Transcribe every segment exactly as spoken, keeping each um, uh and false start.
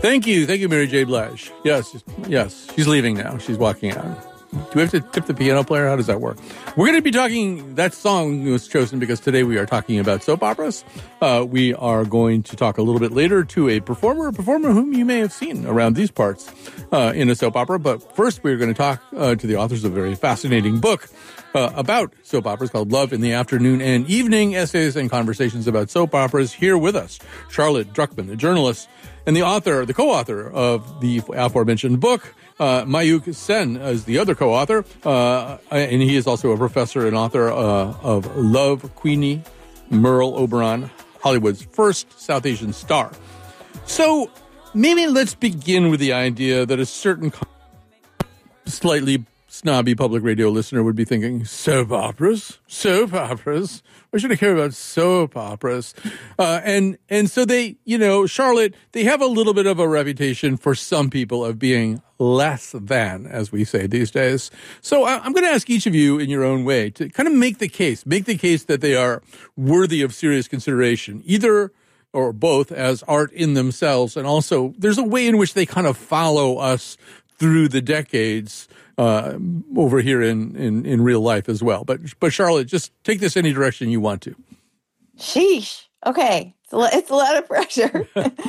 Thank you. Thank you, Mary J. Blige. Yes, yes. She's leaving now. She's walking out. Do we have to tip the piano player? How does that work? We're going to be talking, that song was chosen because today we are talking about soap operas. Uh, we are going to talk a little bit later to a performer, a performer whom you may have seen around these parts uh, in a soap opera. But first, we're going to talk uh, to the authors of a very fascinating book uh, about soap operas called Love in the Afternoon and Evening, Essays and Conversations about Soap Operas. Here with us, Charlotte Druckman, the journalist and the author, the co-author of the aforementioned book. Uh, Mayukh Sen is the other co-author, uh, and he is also a professor and author uh, of Love, Queenie, Merle Oberon, Hollywood's first South Asian star. So maybe let's begin with the idea that a certain slightly snobby public radio listener would be thinking, soap operas? Soap operas? Why should I care about soap operas? Uh, and and so they, you know, Charlotte, they have a little bit of a reputation for some people of being less than, as we say these days. So I, I'm going to ask each of you in your own way to kind of make the case, make the case that they are worthy of serious consideration, either or both as art in themselves, and also there's a way in which they kind of follow us through the decades uh, over here in, in, in real life as well. But but Charlotte, just take this any direction you want to. Sheesh. Okay. It's a, it's a lot of pressure.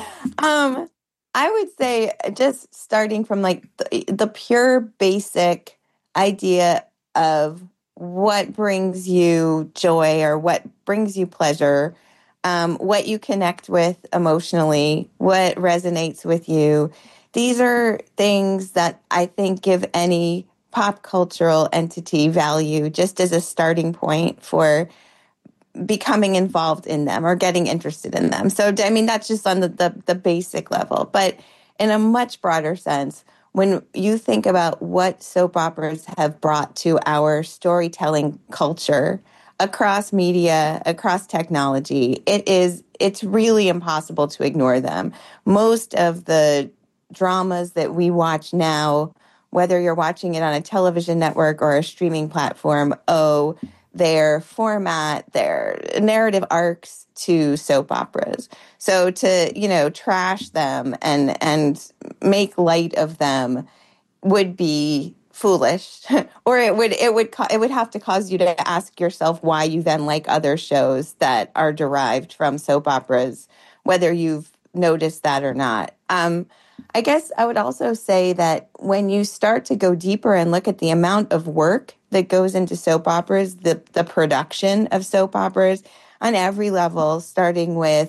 um, I would say just starting from like the, the pure basic idea of what brings you joy or what brings you pleasure, um, what you connect with emotionally, what resonates with you. These are things that I think give any pop cultural entity value just as a starting point for becoming involved in them or getting interested in them. So, I mean, that's just on the, the, the basic level. But in a much broader sense, when you think about what soap operas have brought to our storytelling culture across media, across technology, it is, it's really impossible to ignore them. Most of the dramas that we watch now, whether you're watching it on a television network or a streaming platform, owe their format, their narrative arcs to soap operas. So to, you know, trash them and and make light of them would be foolish, or it would it would it would have to cause you to ask yourself why you then like other shows that are derived from soap operas, whether you've noticed that or not. Um, I guess I would also say that when you start to go deeper and look at the amount of work that goes into soap operas, the, the production of soap operas on every level, starting with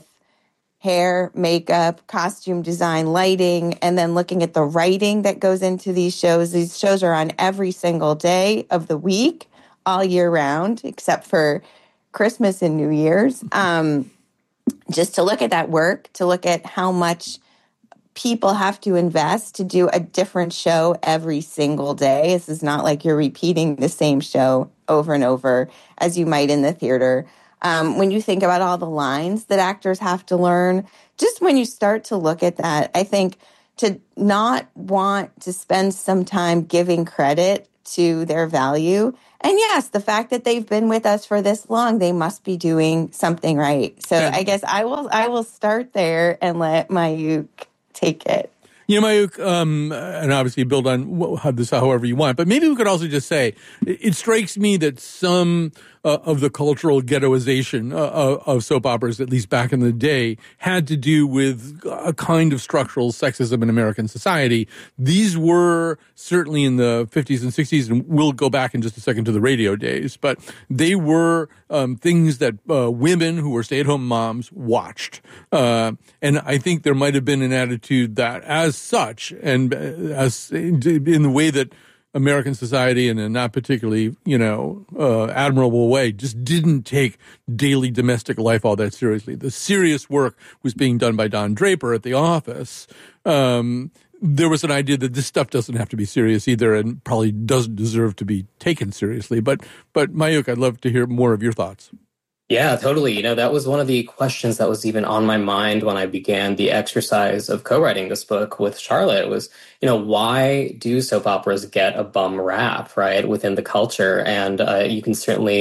hair, makeup, costume design, lighting, and then looking at the writing that goes into these shows. These shows are on every single day of the week, all year round, except for Christmas and New Year's. Um, just to look at that work, to look at how much people have to invest to do a different show every single day. This is not like you're repeating the same show over and over as you might in the theater. Um, when you think about all the lines that actors have to learn, just when you start to look at that, I think to not want to spend some time giving credit to their value. And yes, the fact that they've been with us for this long, they must be doing something right. So yeah. I guess I will I will start there and let Mayukh take it. You know, Mayukh, um, and obviously build on this however you want, but maybe we could also just say, it strikes me that some uh, of the cultural ghettoization uh, of soap operas, at least back in the day, had to do with a kind of structural sexism in American society. These were certainly in the fifties and sixties, and we'll go back in just a second to the radio days, but they were um, things that uh, women who were stay-at-home moms watched. Uh, and I think there might have been an attitude that as such, and as in the way that American society, in a not particularly, you know, uh, admirable way, just didn't take daily domestic life all that seriously. The serious work was being done by Don Draper at The Office. Um, there was an idea that this stuff doesn't have to be serious either, and probably doesn't deserve to be taken seriously. But, but Mayukh, I'd love to hear more of your thoughts. Yeah, totally. You know, that was one of the questions that was even on my mind when I began the exercise of co-writing this book with Charlotte was, you know, why do soap operas get a bum rap, right, within the culture? And uh, you can certainly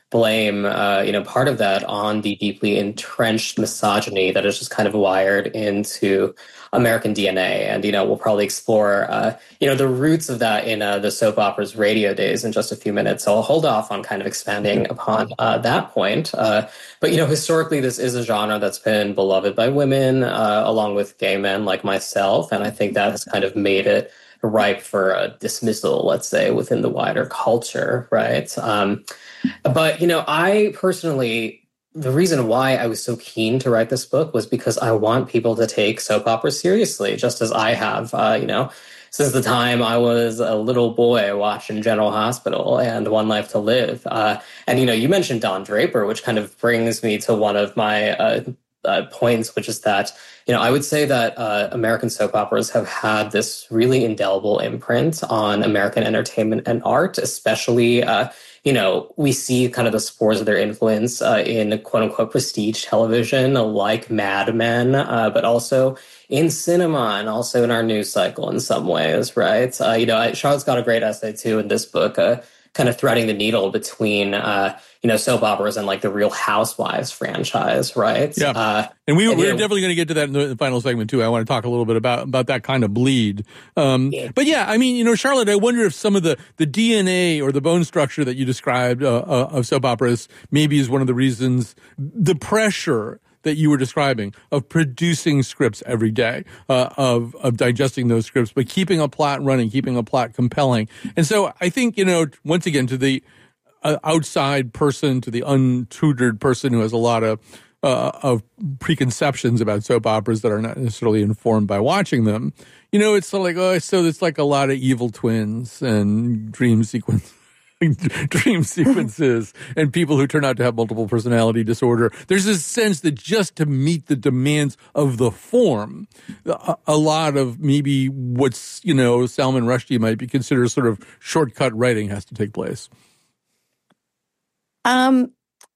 blame, uh, you know, part of that on the deeply entrenched misogyny that is just kind of wired into American D N A. And, you know, we'll probably explore, uh, you know, the roots of that in uh, the soap opera's radio days in just a few minutes. So I'll hold off on kind of expanding upon uh, that point. Uh, but, you know, historically, this is a genre that's been beloved by women, uh, along with gay men like myself. And I think that has kind of made it ripe for a dismissal, let's say, within the wider culture, right? Um, but, you know, I personally, the reason why I was so keen to write this book was because I want people to take soap operas seriously, just as I have, uh, you know, since the time I was a little boy watching General Hospital and One Life to Live. Uh, and, you know, you mentioned Don Draper, which kind of brings me to one of my uh, uh, points, which is that, you know, I would say that uh, American soap operas have had this really indelible imprint on American entertainment and art, especially, uh, you know, we see kind of the spores of their influence uh, in quote unquote prestige television like Mad Men, uh, but also in cinema and also in our news cycle in some ways, right? Uh, you know, I, Charlotte's got a great essay too in this book, uh, kind of threading the needle between, uh, you know, soap operas and like the Real Housewives franchise, right? Yeah. Uh, and we, and, we're you know, definitely going to get to that in the final segment too. I want to talk a little bit about, about that kind of bleed. Um, yeah. But yeah, I mean, you know, Charlotte, I wonder if some of the, the D N A or the bone structure that you described uh, uh, of soap operas maybe is one of the reasons, the pressure that you were describing of producing scripts every day, uh, of of digesting those scripts, but keeping a plot running, keeping a plot compelling. And so I think, you know, once again, to the uh, outside person, to the untutored person who has a lot of uh, of preconceptions about soap operas that are not necessarily informed by watching them, you know, it's sort of like, oh, so it's like a lot of evil twins and dream sequence. dream sequences and people who turn out to have multiple personality disorder. There's this sense that just to meet the demands of the form, a, a lot of maybe what's, you know, Salman Rushdie might be considered sort of shortcut writing has to take place. Um,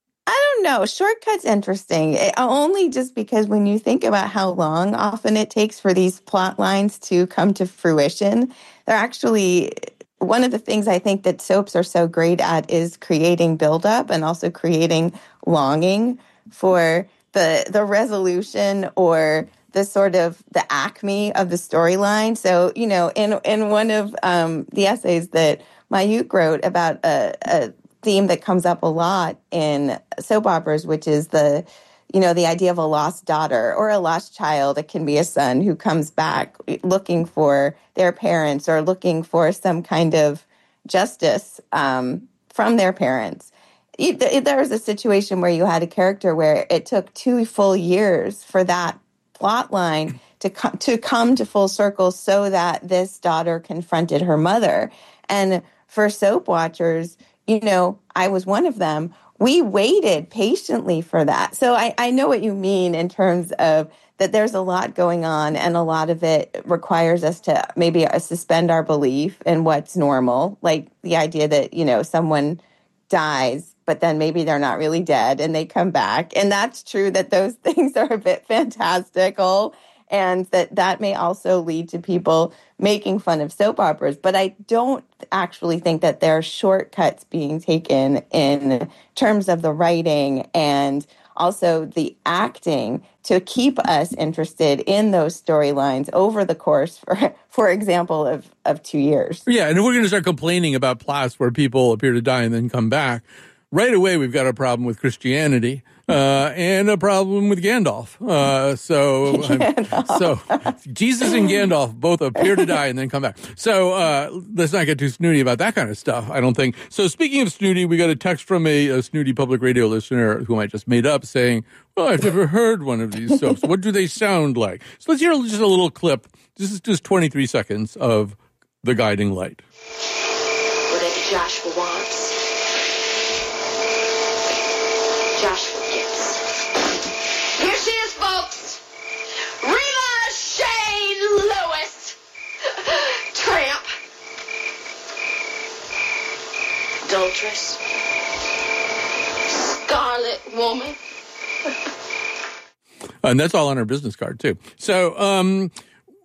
I don't know. Shortcut's interesting. It, only just because when you think about how long often it takes for these plot lines to come to fruition, they're actually... One of the things I think that soaps are so great at is creating buildup and also creating longing for the the resolution or the sort of the acme of the storyline. So, you know, in in one of um, the essays that Mayuk wrote about a, a theme that comes up a lot in soap operas, which is the you know, the idea of a lost daughter or a lost child. It can be a son who comes back looking for their parents or looking for some kind of justice um, from their parents. There was a situation where you had a character where it took two full years for that plot line to come to come to full circle so that this daughter confronted her mother. And for soap watchers, you know, I was one of them. We waited patiently for that. So I, I know what you mean in terms of that there's a lot going on and a lot of it requires us to maybe suspend our belief in what's normal. Like the idea that, you know, someone dies, but then maybe they're not really dead and they come back. And that's true that those things are a bit fantastical and that that may also lead to people making fun of soap operas. But I don't actually think that there are shortcuts being taken in terms of the writing and also the acting to keep us interested in those storylines over the course, for, for example, of, of two years. Yeah, and if we're going to start complaining about plots where people appear to die and then come back, right away we've got a problem with Christianity. Uh, and a problem with Gandalf. Uh, so, Gandalf. so Jesus and Gandalf both appear to die and then come back. So, uh, let's not get too snooty about that kind of stuff, I don't think. So speaking of snooty, we got a text from a, a snooty public radio listener whom I just made up saying, well, I've never heard one of these soaps. What do they sound like? So let's hear just a little clip. This is just twenty-three seconds of The Guiding Light. Whatever Joshua wants, Joshua. Adulteress, Scarlet Woman. And that's all on our business card, too. So, um,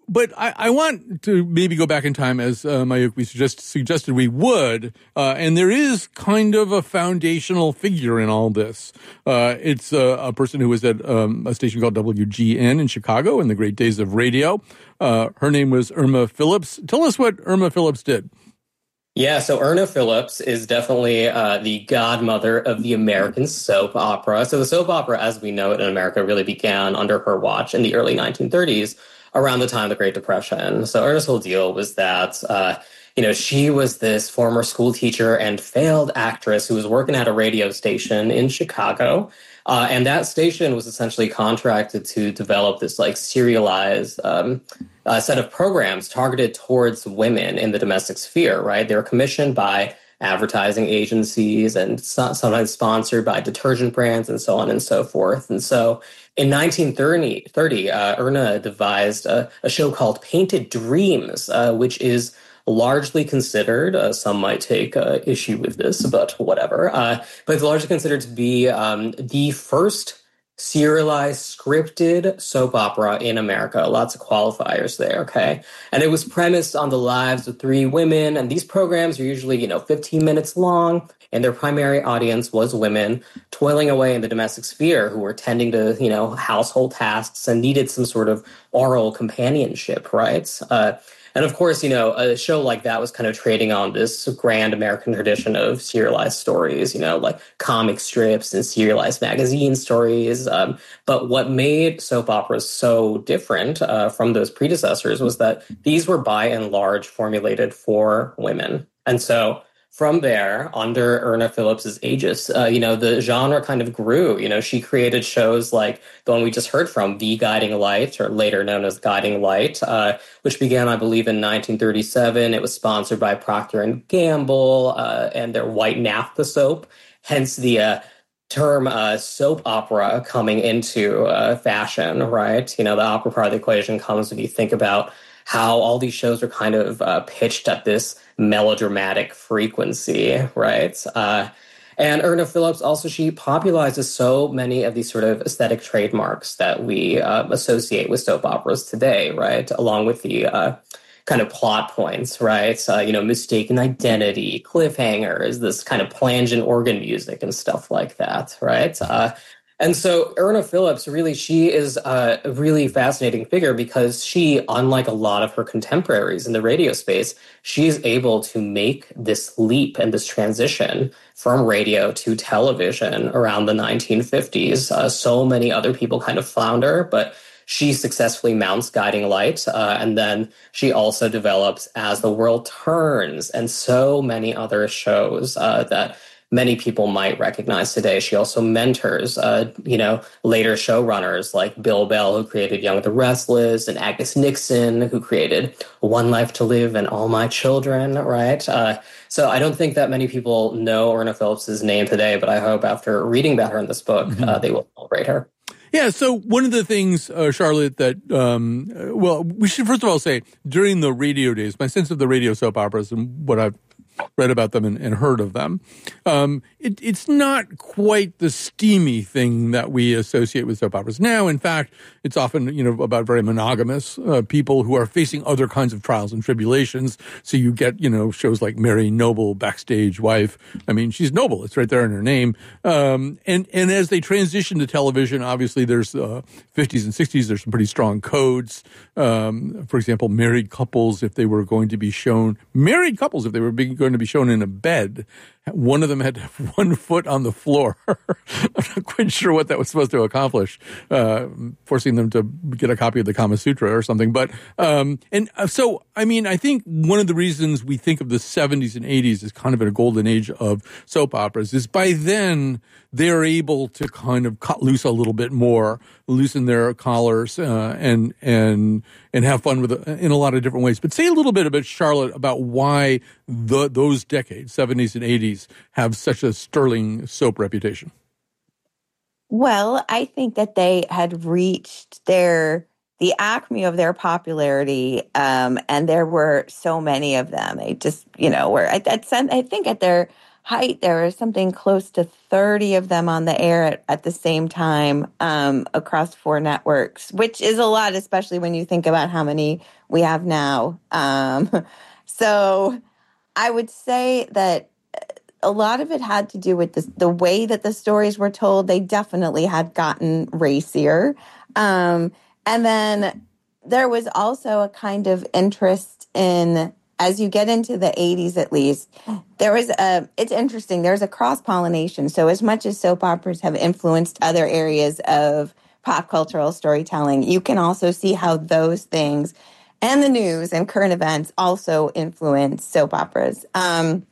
but I, I want to maybe go back in time, as uh, Mayukwi suggest, suggested we would, uh, and there is kind of a foundational figure in all this. Uh, it's uh, a person who was at um, a station called W G N in Chicago in the great days of radio. Uh, her name was Irma Phillips. Tell us what Irma Phillips did. Yeah, so Irma Phillips is definitely uh, the godmother of the American soap opera. So the soap opera, as we know it in America, really began under her watch in the early nineteen thirties, around the time of the Great Depression. So Irma's whole deal was that, uh, you know, she was this former school teacher and failed actress who was working at a radio station in Chicago. Uh, and that station was essentially contracted to develop this like serialized um, uh, set of programs targeted towards women in the domestic sphere, right? They were commissioned by advertising agencies and so- sometimes sponsored by detergent brands and so on and so forth. And so in nineteen thirty, uh, Irma devised a, a show called Painted Dreams, uh, which is largely considered, uh, some might take uh, issue with this, but whatever, uh, but it's largely considered to be um, the first serialized scripted soap opera in America. Lots of qualifiers there, okay? And it was premised on the lives of three women, and these programs are usually, you know, fifteen minutes long, and their primary audience was women toiling away in the domestic sphere who were tending to, you know, household tasks and needed some sort of oral companionship, right? Uh, And of course, you know, a show like that was kind of trading on this grand American tradition of serialized stories, you know, like comic strips and serialized magazine stories. Um, but what made soap operas so different uh, from those predecessors was that these were by and large formulated for women. And so from there, under Irma Phillips's aegis, uh, you know, the genre kind of grew. You know, she created shows like the one we just heard from, The Guiding Light, or later known as Guiding Light, uh, which began, I believe, in nineteen thirty-seven. It was sponsored by Procter and Gamble uh, and their white naphtha soap, hence the uh, term uh, soap opera coming into uh, fashion, right? You know, the opera part of the equation comes when you think about how all these shows are kind of uh, pitched at this melodramatic frequency, right? Uh, and Irma Phillips also, she popularizes so many of these sort of aesthetic trademarks that we uh, associate with soap operas today, right? Along with the uh, kind of plot points, right? Uh, you know, mistaken identity, cliffhangers, this kind of plangent organ music and stuff like that, right? Uh, And so Irma Phillips, really, she is a really fascinating figure because she, unlike a lot of her contemporaries in the radio space, she is able to make this leap and this transition from radio to television around the nineteen fifties. Uh, so many other people kind of flounder, but she successfully mounts Guiding Light, uh, and then she also develops As the World Turns and so many other shows uh, that many people might recognize today. She also mentors, uh, you know, later showrunners like Bill Bell, who created Young and the Restless, and Agnes Nixon, who created One Life to Live and All My Children, right? Uh, so I don't think that many people know Irma Phillips' name today, but I hope after reading about her in this book, mm-hmm. uh, they will celebrate her. Yeah, so one of the things, uh, Charlotte, that, um, well, we should first of all say, during the radio days, my sense of the radio soap operas and what I've read about them and, and heard of them. Um, it, it's not quite the steamy thing that we associate with soap operas now. In fact, it's often, you know, about very monogamous uh, people who are facing other kinds of trials and tribulations. So you get, you know, shows like Mary Noble, Backstage Wife. I mean, she's noble. It's right there in her name. Um, and, and as they transition to television, obviously there's uh, fifties and sixties, there's some pretty strong codes. Um, for example, married couples, if they were going to be shown, married couples, if they were being going to be shown in a bed, one of them had to have one foot on the floor. I'm not quite sure what that was supposed to accomplish, uh, forcing them to get a copy of the Kama Sutra or something. But, um, and so, I mean, I think one of the reasons we think of the seventies and eighties as kind of a golden age of soap operas is by then they're able to kind of cut loose a little bit more, loosen their collars, uh, and, and, and have fun with it in a lot of different ways. But say a little bit about, Charlotte, about why the, those decades, seventies and eighties, have such a sterling soap reputation. Well, I think that they had reached their the acme of their popularity, um, and there were so many of them. They just, you know, were at, at I think at their height, there was something close to thirty of them on the air at, at the same time um, across four networks, which is a lot, especially when you think about how many we have now. Um, so I would say that a lot of it had to do with the, the way that the stories were told. They definitely had gotten racier. Um, and then there was also a kind of interest in, as you get into the eighties at least, there was a, it's interesting, there's a cross-pollination. So as much as soap operas have influenced other areas of pop cultural storytelling, you can also see how those things and the news and current events also influence soap operas. Um,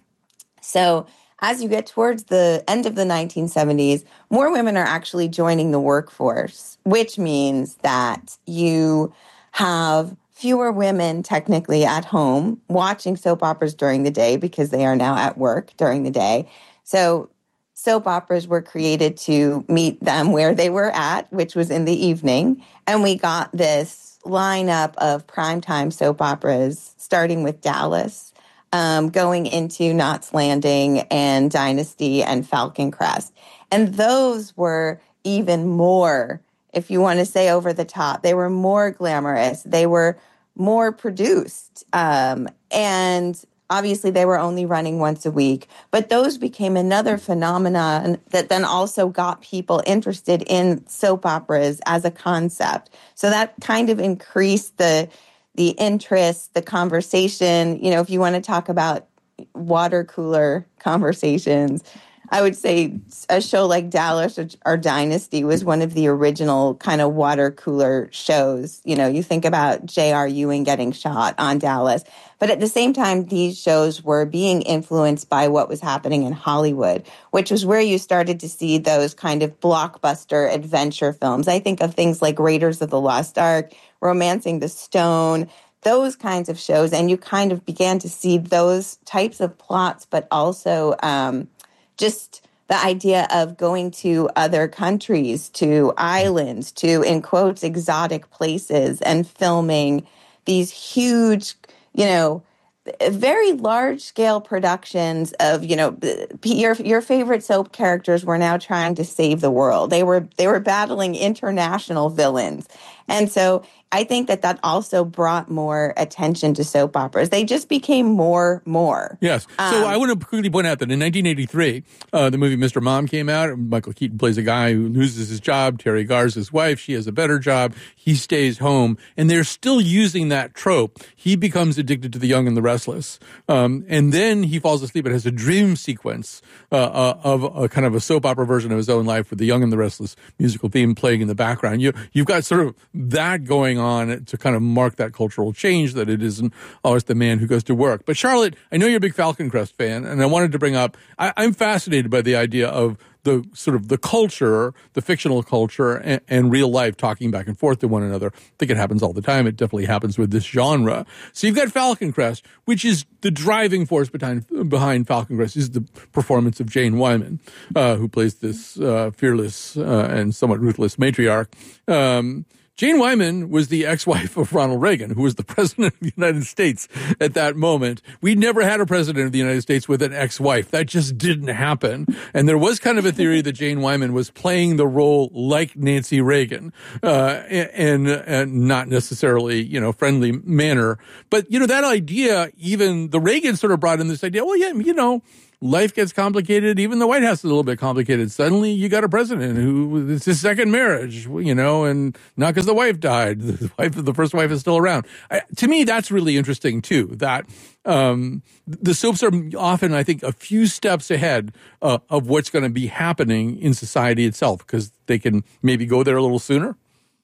so as you get towards the end of the nineteen seventies, more women are actually joining the workforce, which means that you have fewer women technically at home watching soap operas during the day because they are now at work during the day. So soap operas were created to meet them where they were at, which was in the evening. And we got this lineup of primetime soap operas, starting with Dallas, um, going into Knots Landing and Dynasty and Falcon Crest. And those were even more, if you want to say over the top, they were more glamorous. They were more produced. Um, and obviously they were only running once a week. But those became another phenomenon that then also got people interested in soap operas as a concept. So that kind of increased the the interest, the conversation. You know, if you want to talk about water cooler conversations, I would say a show like Dallas or, or Dynasty was one of the original kind of water cooler shows. You know, you think about J R. Ewing getting shot on Dallas. But at the same time, these shows were being influenced by what was happening in Hollywood, which was where you started to see those kind of blockbuster adventure films. I think of things like Raiders of the Lost Ark, Romancing the Stone, those kinds of shows. And you kind of began to see those types of plots, but also um, just the idea of going to other countries, to islands, to, in quotes, exotic places and filming these huge, you know, very large-scale productions of, you know, your your favorite soap characters were now trying to save the world. They were they were battling international villains. And so I think that that also brought more attention to soap operas. They just became more, more. Yes. So um, I want to quickly point out that in nineteen eighty-three, uh, the movie Mister Mom came out. Michael Keaton plays a guy who loses his job. Terry Garr's his wife. She has a better job. He stays home. And they're still using that trope. He becomes addicted to the young and the restless. Um, and then he falls asleep and has a dream sequence uh, uh, of a kind of a soap opera version of his own life with the young and the restless musical theme playing in the background. You, you've got sort of that going on to kind of mark that cultural change, that it isn't always the man who goes to work. But Charlotte, I know you're a big Falcon Crest fan, and I wanted to bring up, I, I'm fascinated by the idea of the sort of the culture, the fictional culture, and, and real life talking back and forth to one another. I think it happens all the time. It definitely happens with this genre. So you've got Falcon Crest, which is the driving force behind, behind Falcon Crest is the performance of Jane Wyman, uh, who plays this uh, fearless uh, and somewhat ruthless matriarch. Um, Jane Wyman was the ex-wife of Ronald Reagan, who was the president of the United States at that moment. We never had a president of the United States with an ex-wife. That just didn't happen. And there was kind of a theory that Jane Wyman was playing the role like Nancy Reagan, uh, in, in not necessarily, you know, friendly manner. But, you know, that idea, even the Reagan sort of brought in this idea, well, yeah, you know, life gets complicated. Even the White House is a little bit complicated. Suddenly you got a president who, it's his second marriage, you know, and not because the wife died. The wife, the first wife is still around. I, to me, that's really interesting too, that, um, the soaps are often, I think, a few steps ahead uh, of what's going to be happening in society itself, because they can maybe go there a little sooner.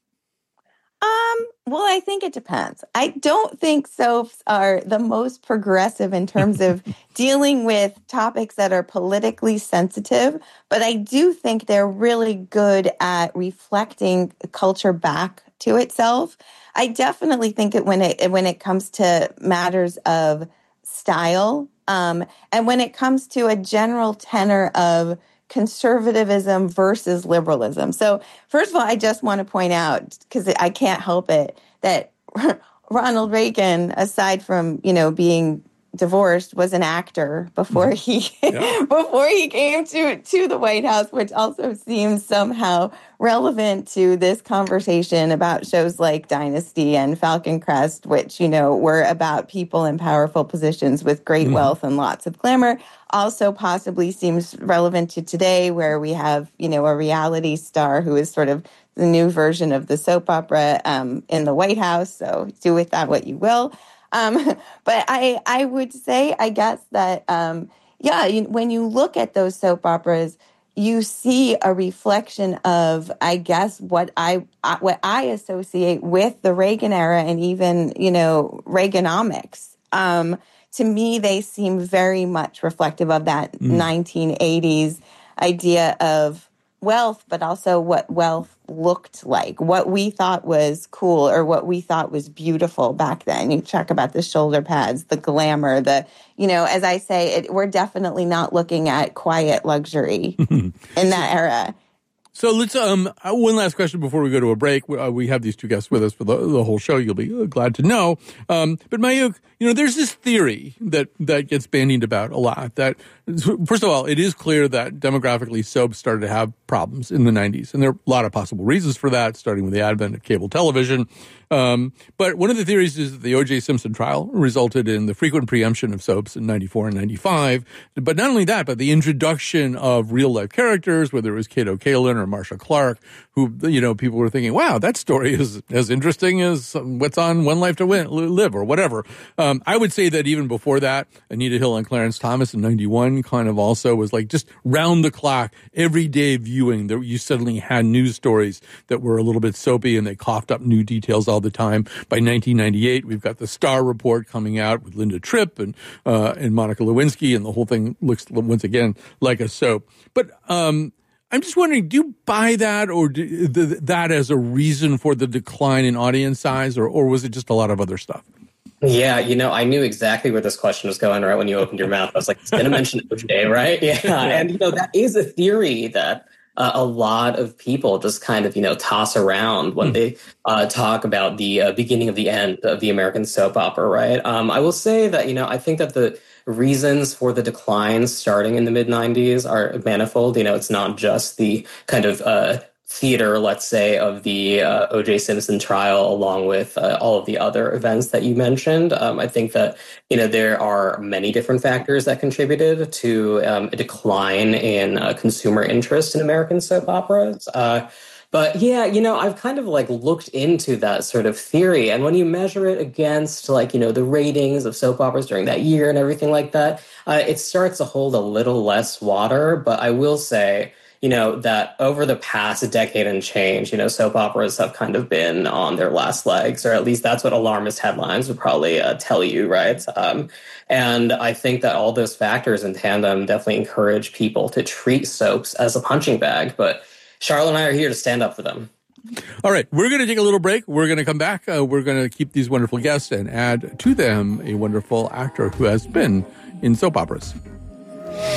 Um, well, I think it depends. I don't think soaps are the most progressive in terms of dealing with topics that are politically sensitive, but I do think they're really good at reflecting culture back to itself. I definitely think that when it when it comes to matters of style, um, and when it comes to a general tenor of conservatism versus liberalism. So first of all, I just want to point out, because I can't help it, that Ronald Reagan, aside from, you know, being divorced, was an actor before he yeah. before he came to to the White House, which also seems somehow relevant to this conversation about shows like Dynasty and Falcon Crest, which, you know, were about people in powerful positions with great mm. wealth and lots of glamour. Also possibly seems relevant to today, where we have, you know, a reality star who is sort of the new version of the soap opera um, in the White House. So do with that what you will. Um, but I, I would say, I guess that, um, yeah, you, when you look at those soap operas, you see a reflection of, I guess, what I what I associate with the Reagan era and even, you know, Reaganomics. Um, to me, they seem very much reflective of that mm. nineteen eighties idea of wealth, but also what wealth looked like, what we thought was cool or what we thought was beautiful back then. You talk about the shoulder pads, the glamour, the, you know, as I say, it, we're definitely not looking at quiet luxury in that era. So let's, um, one last question before we go to a break. We, uh, we have these two guests with us for the, the whole show. You'll be glad to know. Um, but Mayukh, you know, there's this theory that, that gets bandied about a lot that, first of all, it is clear that demographically soaps started to have problems in the nineties. And there are a lot of possible reasons for that, starting with the advent of cable television. Um, but one of the theories is that the O J Simpson trial resulted in the frequent preemption of soaps in ninety-four and ninety-five. But not only that, but the introduction of real life characters, whether it was Kato Kaelin or Marcia Clark, who, you know, people were thinking, wow, that story is as interesting as what's on One Life to Win, Live or whatever. Um, I would say that even before that, Anita Hill and Clarence Thomas in ninety-one kind of also was like just round the clock, everyday viewing. There, you suddenly had news stories that were a little bit soapy and they coughed up new details all the time. By nineteen ninety-eight, we've got the Star Report coming out with Linda Tripp and uh, and Monica Lewinsky, and the whole thing looks once again like a soap. But um, I'm just wondering, do you buy that, or do, the, that as a reason for the decline in audience size, or or was it just a lot of other stuff? Yeah, you know, I knew exactly where this question was going right when you opened your mouth. I was like, it's going to mention O J, right? Yeah, and you know, that is a theory that Uh, a lot of people just kind of, you know, toss around when mm. they uh, talk about the uh, beginning of the end of the American soap opera, right? Um, I will say that, you know, I think that the reasons for the decline starting in the mid nineties are manifold. You know, it's not just the kind of uh, theater, let's say, of the uh, O J Simpson trial, along with uh, all of the other events that you mentioned. Um, I think that, you know, there are many different factors that contributed to um, a decline in uh, consumer interest in American soap operas. Uh, but yeah, you know, I've kind of like looked into that sort of theory. And when you measure it against like, you know, the ratings of soap operas during that year and everything like that, uh, it starts to hold a little less water. But I will say, you know, that over the past decade and change, you know, soap operas have kind of been on their last legs, or at least that's what alarmist headlines would probably uh, tell you, right? Um, and I think that all those factors in tandem definitely encourage people to treat soaps as a punching bag. But Charlotte and I are here to stand up for them. All right, we're going to take a little break. We're going to come back. Uh, we're going to keep these wonderful guests and add to them a wonderful actor who has been in soap operas.